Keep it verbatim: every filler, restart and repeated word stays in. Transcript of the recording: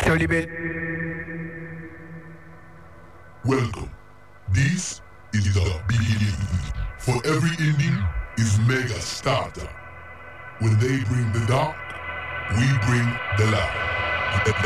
Solibet. Welcome. This is the beginning. For every ending is mega starter. When they bring the dark, we bring the light.